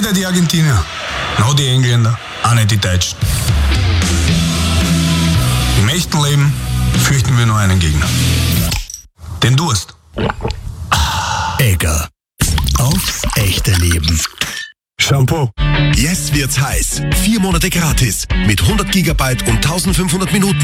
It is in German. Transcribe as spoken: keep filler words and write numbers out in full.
Weder die Argentinier, noch die Engländer, auch nicht die Deutschen. Im echten Leben fürchten wir nur einen Gegner. Den Durst. Egger. Aufs echte Leben. Shampoo. Jetzt wird's heiß. Vier Monate gratis. Mit hundert Gigabyte und eintausendfünfhundert Minuten.